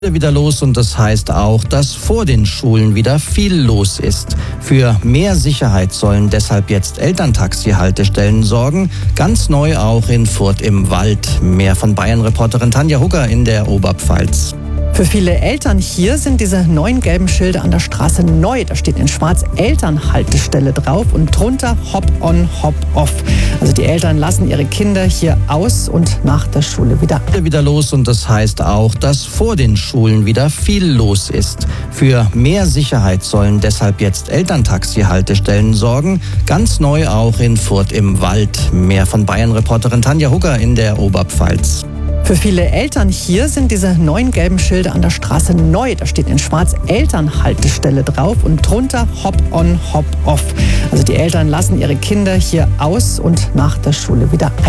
Wieder los und das heißt auch, dass vor den Schulen wieder viel los ist. Für mehr Sicherheit sollen deshalb jetzt Elterntaxi-Haltestellen sorgen, ganz neu auch in Furth im Wald. Mehr von Bayern-Reporterin Tanja Hugger in der Oberpfalz. Für viele Eltern hier sind diese neuen gelben Schilder an der Straße neu. Da steht in schwarz Elternhaltestelle drauf und drunter Hop-on, Hop-off. Also die Eltern lassen ihre Kinder hier aus und nach der Schule wieder los und das heißt auch, dass vor den Schulen wieder viel los ist. Für mehr Sicherheit sollen deshalb jetzt Elterntaxi-Haltestellen sorgen, ganz neu auch in Furth im Wald. Mehr von Bayern-Reporterin Tanja Hugger in der Oberpfalz. Für viele Eltern hier sind diese neuen gelben Schilder an der Straße neu. Da steht in schwarz Elternhaltestelle drauf und drunter Hop-on, Hop-off. Also die Eltern lassen ihre Kinder hier aus und nach der Schule wieder ein.